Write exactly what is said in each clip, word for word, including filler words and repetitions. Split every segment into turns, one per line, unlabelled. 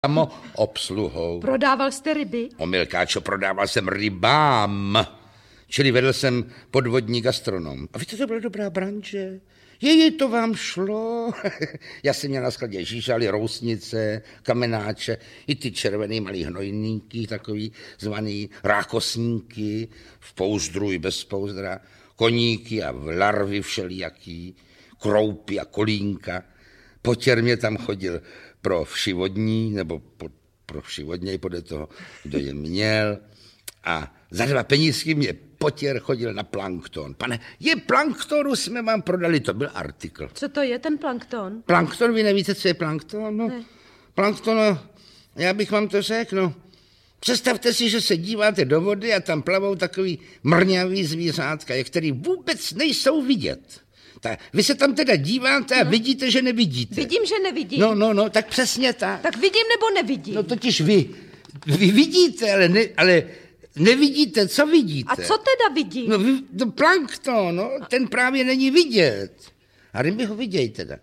obsluhou.
Prodával jste ryby?
Omylkáčo, prodával jsem rybám. Čili vedl jsem podvodní gastronom. A víte, to byla dobrá branže. Jeji, to vám šlo. Já jsem měl na skladě žížaly, rousnice, kamenáče, i ty červený malý hnojníky, takový zvaný rákosníky, v pouzdru i bez pouzdra, koníky a larvy všelijaký, kroupy a kolínka. Potěr mě tam chodil pro všivodní, nebo po, pro všivodněj podle toho, kdo je měl. A za dva penízky mě Potěr chodil na plankton. Pane, je planktonu jsme vám prodali, to byl artikl.
Co to je ten plankton?
Plankton, vy nevíte, co je plankton? No, ne. Plankton, no, já bych vám to řekl, no. Představte si, že se díváte do vody a tam plavou takový mrňavý zvířátka, který vůbec nejsou vidět. Tak vy se tam teda díváte a no. vidíte, že nevidíte.
Vidím, že nevidím.
No, no, no, tak přesně tak.
Tak vidím nebo nevidím?
No totiž vy, vy vidíte, ale, ne, ale nevidíte, co vidíte.
A co teda vidím?
No, vy, no plankton, no, ten právě není vidět. A ryby ho vidějí teda.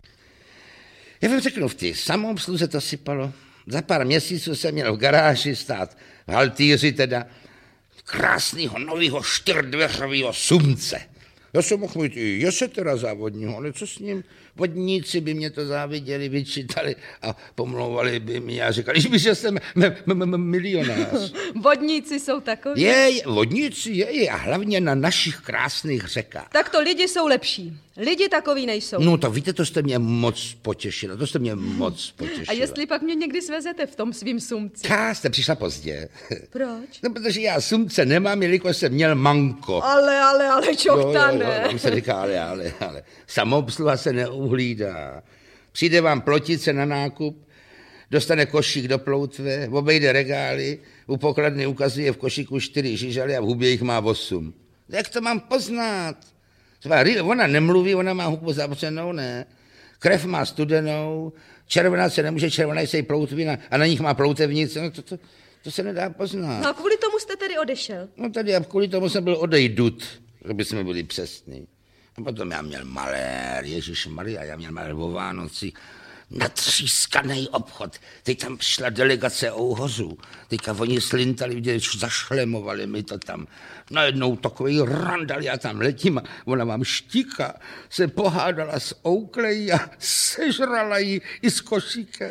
Já vám řeknu, v té samoobsluze to sypalo. Za pár měsíců jsem měl v garáži stát v haltýři teda krásného nového čtyřdveřového sumce. Já jsem mohl mít i jesetera závodního, ale co s ním? Vodníci by mě to záviděli, vyčítali a pomlouvali by mi a říkali, že jsem milionář.
Vodníci jsou takoví?
Je, vodníci je, je a hlavně na našich krásných řekách.
Tak to lidi jsou lepší. Lidi takový nejsou.
No to víte, to jste mě moc potěšila, to jste mě moc potěšila.
A jestli pak mě někdy svezete v tom svým sumci?
Já jste přišla pozdě.
Proč?
No, protože já sumce nemám, jelikož jsem měl manko.
Ale, ale, ale, čochtane.
Jo, jo, jo, tam se říká, ale, ale, ale. Samoobsluha se neuhlídá. Přijde vám plotice na nákup, dostane košík do ploutve, obejde regály, u pokladny ukazuje v košíku čtyři žížaly a v hubě jich má osm. Jak to mám poznat? Ona nemluví, ona má hubu zavřenou, ne. Krev má studenou, červená se nemůže, červená se jí ploutví a na nich má ploutevnice, no to, to, to se nedá poznat.
No a kvůli tomu jste tedy odešel?
No tady a kvůli tomu jsem byl odejdut, aby jsme byli přesní. A potom já měl malér, ježišmarja, já měl malér o Vánoci, natřískaný obchod. Teď tam přišla delegace ouhozů. Teďka oni slintali, viděli, zašlemovali mi to tam. Najednou takový randal, já tam letím a ona vám štíka, se pohádala s Ouklejí a sežrala ji i s košíkem.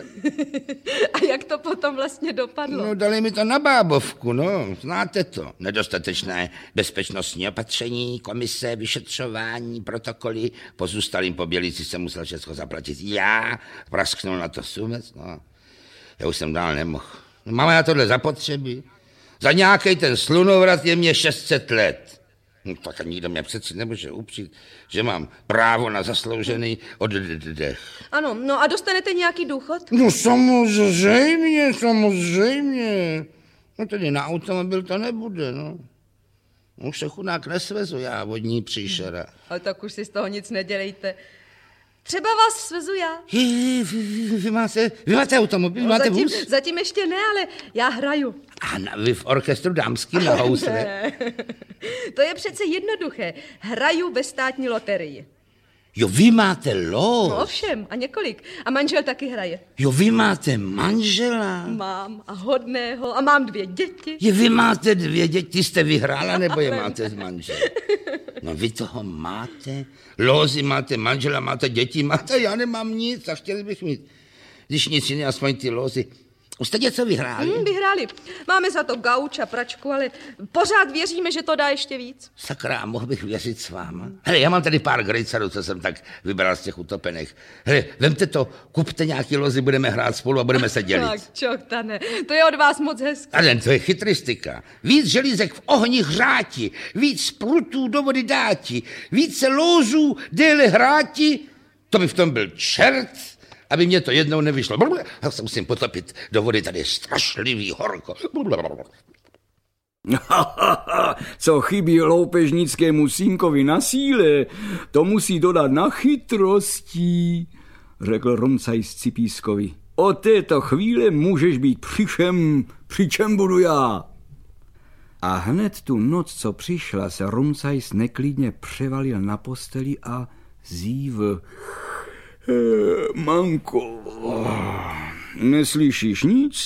A jak to potom vlastně dopadlo?
No dali mi to na bábovku, no, znáte to. Nedostatečné bezpečnostní opatření, komise, vyšetřování, protokoly. Pozůstalým pobělici jsem musel všechno zaplatit já. Prasknul na to sumec, no. Já už jsem dál nemohl. No, máme na tohle zapotřebí. Za nějaký ten slunovrat je mě šest set let. No tak nikdo mě přeci nemůže upřít, že mám právo na zasloužený oddech.
Ano, no a dostanete nějaký důchod?
No samozřejmě, samozřejmě. No tedy na automobil to nebude, no. Už se chudák nesvezu já, vodní příšera.
Ale tak už si z toho nic nedělejte. Třeba vás svezu já.
Vy, vy, vy, máte, vy máte automobil, vy
no,
máte
zatím,
vůz?
Zatím ještě ne, ale já hraju.
A na, vy v orchestru dámským na housle?
Ne. To je přece jednoduché. Hraju ve státní loterii.
Jo, vy máte los.
No ovšem, a několik. A manžel taky hraje.
Jo, vy máte manžela.
Mám a hodného a mám dvě děti.
Je, vy máte dvě děti, jste vyhrála, nebo je máte z manžela? No vy toho máte, lózy máte, manžela máte, děti máte, já nemám nic a chtěli bych mít, když nic jiné, aspoň ty lózy. Už jste něco vyhráli?
Hmm, vyhráli. Máme za to gauč a pračku, ale pořád věříme, že to dá ještě víc.
Sakra, mohl bych věřit s váma? Hele, já mám tady pár grejcarů, co jsem tak vybral z těch utopených. Hele, vemte to, kupte nějaký lozy, budeme hrát spolu a budeme se dělit.
Tak, čochtane, to je od vás moc hezké.
Ale to je chytristika. Víc želízek v ohni hřáti, víc prutů do vody dáti, více lózů déle hráti, to by v tom byl čert, aby mě to jednou nevyšlo. Já se musím potopit do vody, tady je strašlivý horko.
Co chybí loupežnickému sínkovi na síle, to musí dodat na chytrosti, řekl Rumcajs Cipískovi. Od této chvíle můžeš být přičem, přičem budu já. A hned tu noc, co přišla, se Rumcajs neklidně převalil na posteli a zívl. Manko, Neslyšíš nic?